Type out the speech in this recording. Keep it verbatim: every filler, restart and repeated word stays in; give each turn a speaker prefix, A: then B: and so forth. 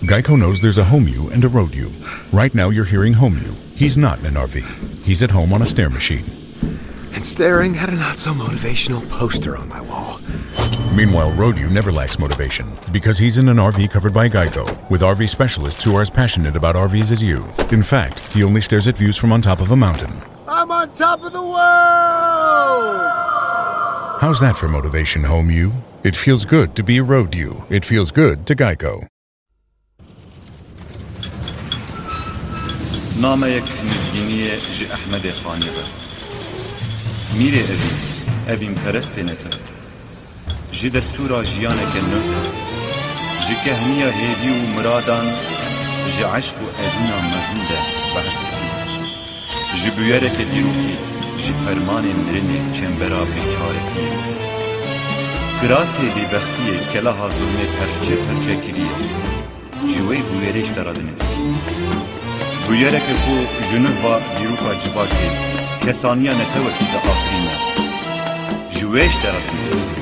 A: Geico knows there's a home you and a road you. Right now you're hearing home you. He's not in an R V. He's at home on a stair machine.
B: And staring at a not-so-motivational poster on my wall.
A: Meanwhile, road you never lacks motivation because he's in an R V covered by Geico with R V specialists who are as passionate about R Vs as you. In fact, he only stares at views from on top of a mountain.
B: I'm on top of the world!
A: How's that for motivation, home you? It feels good to be a road you. It feels good to Geico.
C: نامەیەک نزگینیە ji ئەحمەدێ خانێ بە میرێ ئەڤین ئەڤین پەرستێنێتە ji destûra jiyaneke nû ji kehniya hêvî û miradan ji eşq û edîna mezin de behs dikî ji bûyereke dîrokî ji fermanên mirinê çembera bêçaretiyê kirasê bêbextiyê kelaha zulmê perçe perçe kiriye ji wê bûyerê ji te re dinivîsî bûyereke ku ji nûva dîroka civakê kesaniya netewekî de afirîne ji wê ji te re dinivîsî